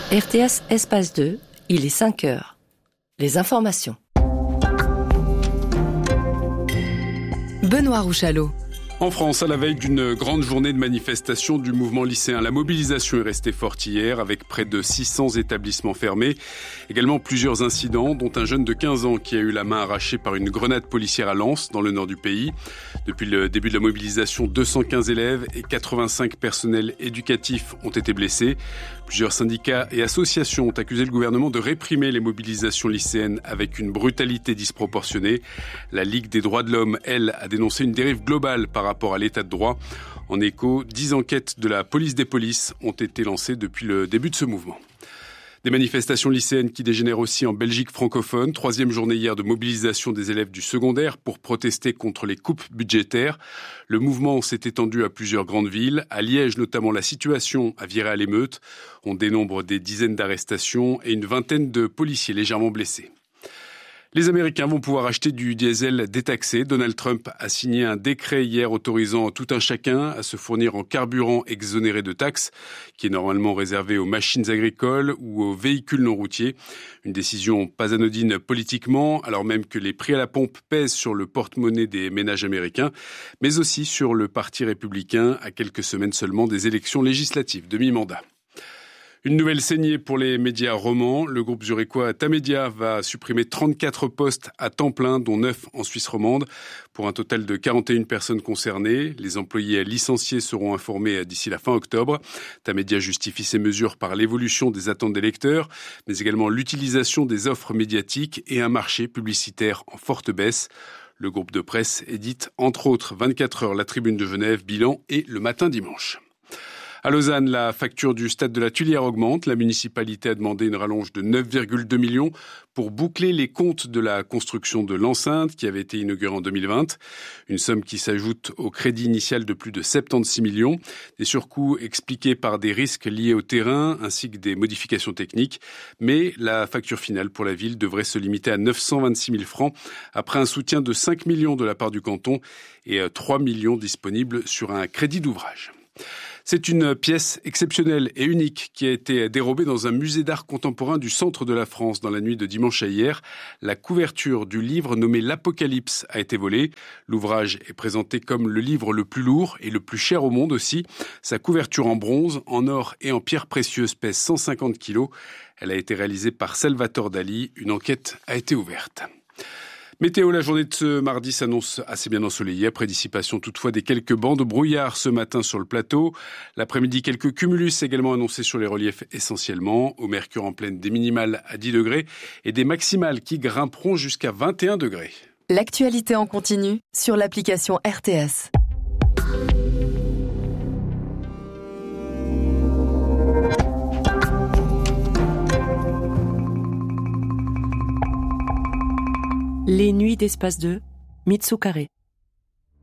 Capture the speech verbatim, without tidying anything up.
R T S Espace deux, il est cinq heures. Les informations. Benoît Rouchalot. En France, à la veille d'une grande journée de manifestation du mouvement lycéen, la mobilisation est restée forte hier avec près de six cents établissements fermés. Également plusieurs incidents, dont un jeune de quinze ans qui a eu la main arrachée par une grenade policière à Lens, dans le nord du pays. Depuis le début de la mobilisation, deux cent quinze élèves et quatre-vingt-cinq personnels éducatifs ont été blessés. Plusieurs syndicats et associations ont accusé le gouvernement de réprimer les mobilisations lycéennes avec une brutalité disproportionnée. La Ligue des droits de l'homme, elle, a dénoncé une dérive globale par rapport à l'état de droit. En écho, dix enquêtes de la police des polices ont été lancées depuis le début de ce mouvement. Des manifestations lycéennes qui dégénèrent aussi en Belgique francophone. Troisième journée hier de mobilisation des élèves du secondaire pour protester contre les coupes budgétaires. Le mouvement s'est étendu à plusieurs grandes villes. À Liège, notamment, la situation a viré à l'émeute. On dénombre des dizaines d'arrestations et une vingtaine de policiers légèrement blessés. Les Américains vont pouvoir acheter du diesel détaxé. Donald Trump a signé un décret hier autorisant tout un chacun à se fournir en carburant exonéré de taxes, qui est normalement réservé aux machines agricoles ou aux véhicules non routiers. Une décision pas anodine politiquement, alors même que les prix à la pompe pèsent sur le porte-monnaie des ménages américains, mais aussi sur le Parti républicain à quelques semaines seulement des élections législatives de mi-mandat. Une nouvelle saignée pour les médias romans. Le groupe zurichois Tamedia va supprimer trente-quatre postes à temps plein, dont neuf en Suisse romande, pour un total de quarante et une personnes concernées. Les employés licenciés seront informés d'ici la fin octobre. Tamedia justifie ces mesures par l'évolution des attentes des lecteurs, mais également l'utilisation des offres médiatiques et un marché publicitaire en forte baisse. Le groupe de presse édite entre autres vingt-quatre heures La Tribune de Genève, Bilan et Le Matin dimanche. À Lausanne, la facture du stade de la Tuilière augmente. La municipalité a demandé une rallonge de neuf virgule deux millions pour boucler les comptes de la construction de l'enceinte qui avait été inaugurée en deux mille vingt. Une somme qui s'ajoute au crédit initial de plus de soixante-seize millions. Des surcoûts expliqués par des risques liés au terrain ainsi que des modifications techniques. Mais la facture finale pour la ville devrait se limiter à neuf cent vingt-six mille francs après un soutien de cinq millions de la part du canton et trois millions disponibles sur un crédit d'ouvrage. C'est une pièce exceptionnelle et unique qui a été dérobée dans un musée d'art contemporain du centre de la France dans la nuit de dimanche à hier. La couverture du livre nommé L'Apocalypse a été volée. L'ouvrage est présenté comme le livre le plus lourd et le plus cher au monde aussi. Sa couverture en bronze, en or et en pierres précieuses pèse cent cinquante kilos. Elle a été réalisée par Salvatore Dali. Une enquête a été ouverte. Météo, la journée de ce mardi s'annonce assez bien ensoleillée, après dissipation toutefois des quelques bancs de brouillard ce matin sur le plateau. L'après-midi, quelques cumulus également annoncés sur les reliefs essentiellement. Au mercure en pleine, des minimales à dix degrés et des maximales qui grimperont jusqu'à vingt et un degrés. L'actualité en continu sur l'application R T S. Les nuits d'Espace deux, Mitsu Carré.